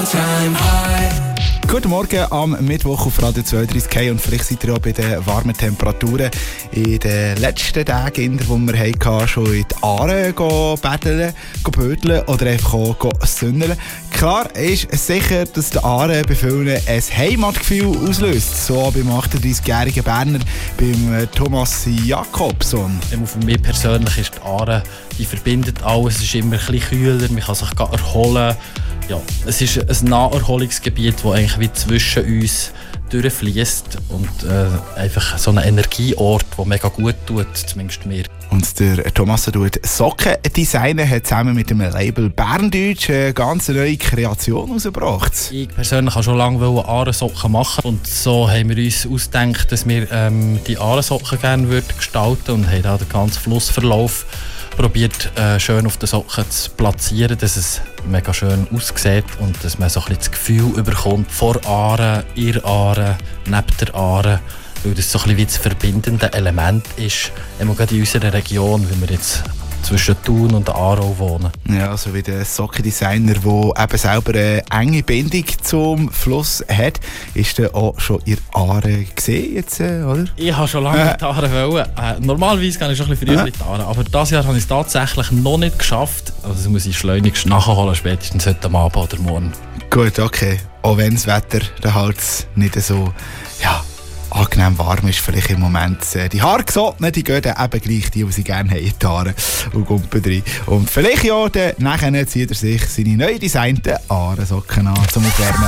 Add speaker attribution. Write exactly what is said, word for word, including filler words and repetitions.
Speaker 1: all-time high.
Speaker 2: Guten Morgen am Mittwoch auf Radio zweiunddreißig K und vielleicht seid ihr auch bei den warmen Temperaturen in den letzten Tagen, die wir hatten, schon in die Aare betteln, bödeln oder einfach auch sünneln. Klar ist sicher, dass die Aare bei vielen ein Heimatgefühl auslöst, so beim achtunddreißigjährigen Berner, beim Thomas Jakobson.
Speaker 3: Für mich persönlich ist die Aare, die verbindet alles, es ist immer ein bisschen kühler, man kann sich erholen. Ja, es ist ein Naherholungsgebiet, das eigentlich wie zwischen uns durchfließt und äh, einfach so ein Energieort, der mega gut tut, zumindest mir.
Speaker 2: Und der Thomas tut Socken designen, hat zusammen mit dem Label Berndeutsch eine ganz neue Kreation herausgebracht.
Speaker 3: Ich persönlich wollte schon lange Aaresocken machen und so haben wir uns ausgedacht, dass wir ähm, die Aaresocken gerne gestalten würden und haben da den ganzen Flussverlauf probiert äh, schön auf den Socken zu platzieren, dass es mega schön aussieht und dass man so ein bisschen das Gefühl bekommt, vor Aare, in Aare, neben der Aare, weil das so ein bisschen wie das verbindende Element ist, immer gerade in unserer Region, wie wir jetzt zwischen Thun und Aarau wohnen.
Speaker 2: Ja, so wie der Sockendesigner, der eben selber eine enge Bindung zum Fluss hat, ist er auch schon in Aare gesehen jetzt, oder?
Speaker 3: Ich habe schon lange in die Aare wollen. Äh, normalerweise gehe ich schon ein bisschen früher in die Aare, aber dieses Jahr habe ich es tatsächlich noch nicht geschafft. Also das muss ich schleunigst nachholen, spätestens heute Abend oder morgen.
Speaker 2: Gut, okay. Auch wenn das Wetter dann halt nicht so, ja, angenehm warm ist vielleicht im Moment. Die Haargesottenen, die gehen dann eben gleich, die, die sie gerne haben, in die Haare und Gumpen rein. Und vielleicht ja, dann nachher zieht er sich seine neu designten Aaresocken an, zum Aufwärmen.